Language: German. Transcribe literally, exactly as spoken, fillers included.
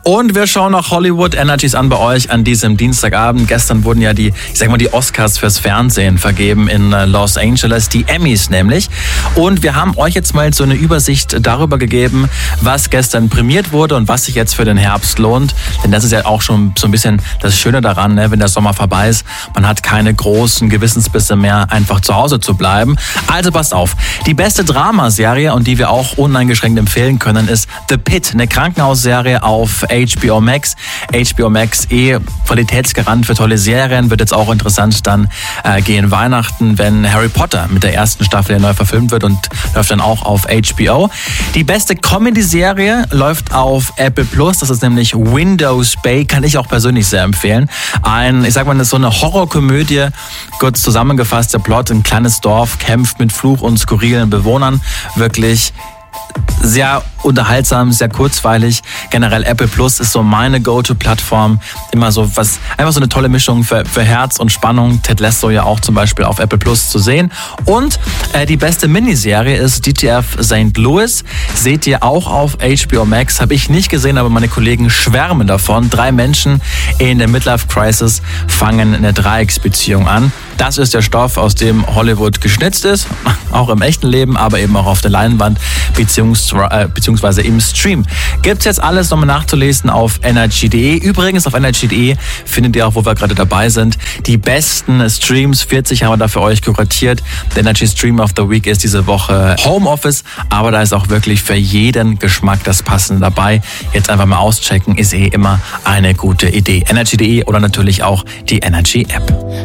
Und wir schauen noch Hollywood Energies an bei euch an diesem Dienstagabend. Gestern wurden ja die, ich sag mal, die Oscars fürs Fernsehen vergeben in Los Angeles, die Emmys nämlich. Und wir haben euch jetzt mal so eine Übersicht darüber gegeben, was gestern prämiert wurde und was sich jetzt für den Herbst lohnt. Denn das ist ja auch schon so ein bisschen das Schöne daran, ne? Wenn der Sommer vorbei ist. Man hat keine großen Gewissensbisse mehr, einfach zu Hause zu bleiben. Also passt auf. Die beste Dramaserie, und die wir auch uneingeschränkt empfehlen können, ist The Pitt, eine Krankenhausserie auf H B O Max. H B O Max, eh Qualitätsgarant für tolle Serien, wird jetzt auch interessant dann äh, gehen Weihnachten, wenn Harry Potter mit der ersten Staffel neu verfilmt wird und läuft dann auch auf H B O. Die beste Comedy-Serie läuft auf Apple Plus, das ist nämlich Windows Bay, kann ich auch persönlich sehr empfehlen. Ein, ich sag mal, das ist so eine Horrorkomödie, kurz zusammengefasst, der Plot: ein kleines Dorf kämpft mit Fluch und skurrilen Bewohnern, wirklich sehr unterhaltsam, sehr kurzweilig. Generell Apple Plus ist so meine Go-To-Plattform. Immer so was, einfach so eine tolle Mischung für, für Herz und Spannung. Ted Lasso ja auch zum Beispiel auf Apple Plus zu sehen. Und äh, die beste Miniserie ist D T F Sankt Louis. Seht ihr auch auf H B O Max. Habe ich nicht gesehen, aber meine Kollegen schwärmen davon. Drei Menschen in der Midlife-Crisis fangen eine Dreiecksbeziehung an. Das ist der Stoff, aus dem Hollywood geschnitzt ist, auch im echten Leben, aber eben auch auf der Leinwand beziehungsweise, äh, beziehungsweise im Stream. Gibt's jetzt alles nochmal nachzulesen auf energy punkt de. Übrigens auf energy punkt de findet ihr auch, wo wir gerade dabei sind, die besten Streams. vierzig haben wir da für euch kuratiert. Der Energy Stream of the Week ist diese Woche Homeoffice, aber da ist auch wirklich für jeden Geschmack das Passende dabei. Jetzt einfach mal auschecken, ist eh immer eine gute Idee. energy punkt de oder natürlich auch die Energy App.